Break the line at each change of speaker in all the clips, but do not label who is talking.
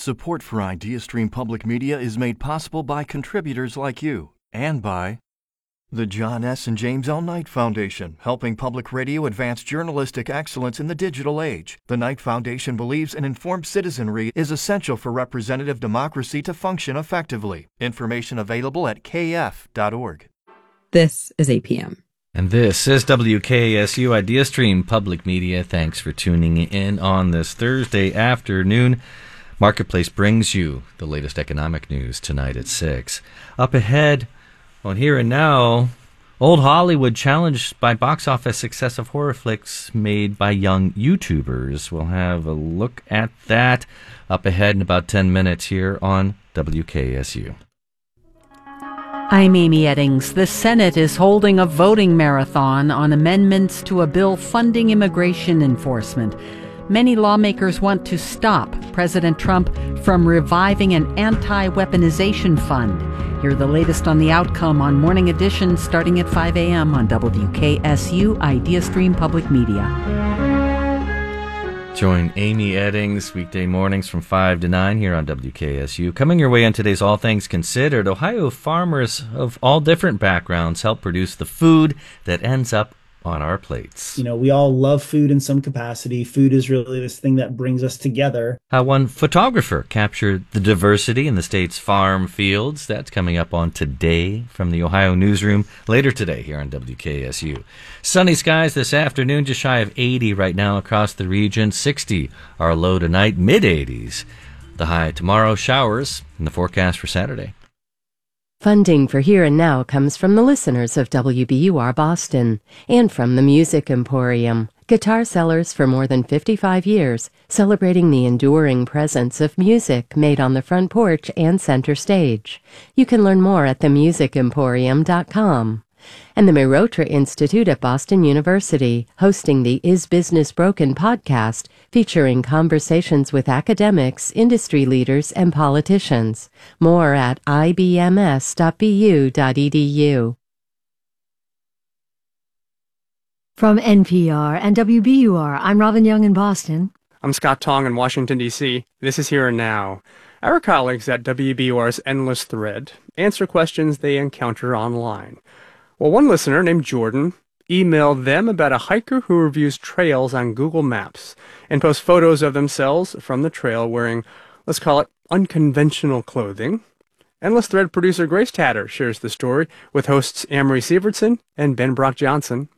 Support for IdeaStream Public Media is made possible by contributors like you and by the John S. and James L. Knight Foundation, helping public radio advance journalistic excellence in the digital age. The Knight Foundation believes an informed citizenry is essential for representative democracy to function effectively. Information available at kf.org.
This is 8 p.m.
And this is WKSU IdeaStream Public Media. Thanks for tuning in on this Thursday afternoon. Marketplace brings you the latest economic news tonight at 6. Up ahead on Here and Now, Old Hollywood challenged by box office success of horror flicks made by young YouTubers. We'll have a look at that up ahead in about 10 minutes here on WKSU.
I'm Amy Eddings. The Senate is holding a voting marathon on amendments to a bill funding immigration enforcement. Many lawmakers want to stop President Trump from reviving an anti-weaponization fund. Hear the latest on the outcome on Morning Edition starting at 5 a.m. on WKSU IdeaStream Public Media.
Join Amy Eddings weekday mornings from 5 to 9 here on WKSU. Coming your way on today's All Things Considered, Ohio farmers of all different backgrounds help produce the food that ends up on our plates.
You know, we all love food in some capacity. Food is really this thing that brings us together.
How one photographer captured the diversity in the state's farm fields. That's coming up on Today from the Ohio Newsroom later today here on WKSU. Sunny skies this afternoon, just shy of 80 right now across the region. 60 our low tonight, mid-80s. The high tomorrow, showers in the forecast for Saturday.
Funding for Here and Now comes from the listeners of WBUR Boston and from the Music Emporium, guitar sellers for more than 55 years, celebrating the enduring presence of music made on the front porch and center stage. You can learn more at themusicemporium.com. And the Mirotra Institute at Boston University, hosting the Is Business Broken podcast, featuring conversations with academics, industry leaders, and politicians. More at ibms.bu.edu.
From NPR and WBUR, I'm Robin Young in Boston.
I'm Scott Tong in Washington, D.C. This is Here and Now. Our colleagues at WBUR's Endless Thread answer questions they encounter online. Well, one listener named Jordan emailed them about a hiker who reviews trails on Google Maps and posts photos of themselves from the trail wearing, let's call it, unconventional clothing. Endless Thread producer Grace Tatter shares the story with hosts Amory Sievertson and Ben Brock Johnson.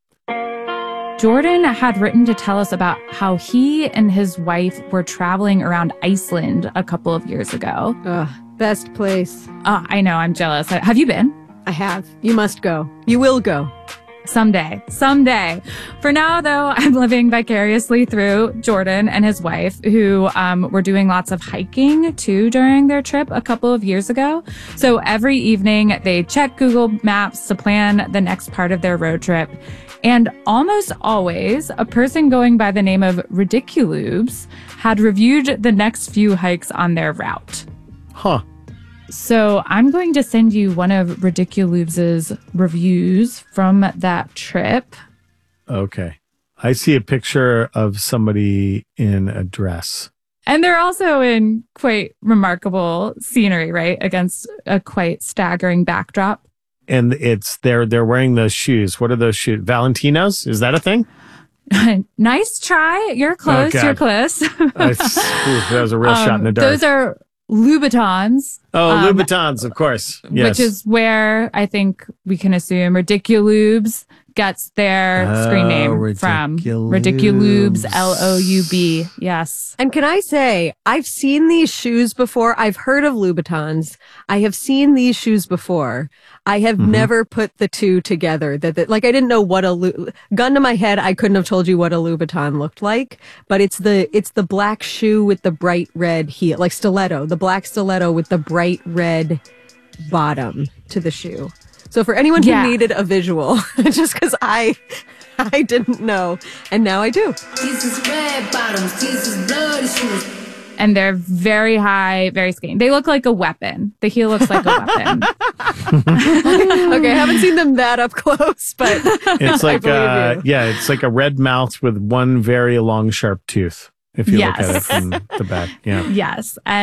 Jordan had written to tell us about how he and his wife were traveling around Iceland a couple of years ago.
Ugh, best place.
I know, I'm jealous. Have you been?
I have. You must go. You will go.
Someday. For now, though, I'm living vicariously through Jordan and his wife, who were doing lots of hiking, too, during their trip a couple of years ago. So every evening, they check Google Maps to plan the next part of their road trip. And almost always, a person going by the name of Ridiculoobs had reviewed the next few hikes on their route.
Huh.
So I'm going to send you one of Ridiculoobs' reviews from that trip.
Okay. I see a picture of somebody in a dress.
And they're also in quite remarkable scenery, right? Against a quite staggering backdrop.
And they're wearing those shoes. What are those shoes? Valentinos? Is that a thing?
Nice try. You're close. You're close.
That was a real shot in the dark.
Those are Louboutins.
Oh, Louboutins, of course. Yes.
Which is where I think we can assume Ridiculoobs gets their screen name from. Ridiculoobs, Loub. Yes.
And can I say, I've seen these shoes before. I've heard of Louboutins. I have seen these shoes before. I have never put the two together. Like, I didn't know what gun to my head, I couldn't have told you what a Louboutin looked like, but it's the black shoe with the bright red heel, like stiletto, the black stiletto with the bright red bottom to the shoe. So for anyone who needed a visual, just because I didn't know, and now I do.
These is red bottoms, these is bloody shoes. And they're very high, very skinny. They look like a weapon. The heel looks like a weapon.
Okay, I haven't seen them that up close, but
it's like it's like a red mouth with one very long, sharp tooth. If you look at it from the back,
Yes.